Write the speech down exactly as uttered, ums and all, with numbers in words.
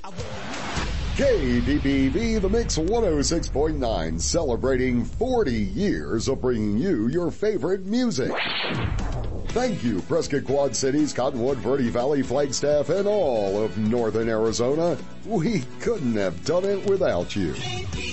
K D B V, The Mix one oh six point nine, celebrating forty years of bringing you your favorite music. Thank you, Prescott Quad Cities, Cottonwood, Verde Valley, Flagstaff, and all of northern Arizona. We couldn't have done it without you.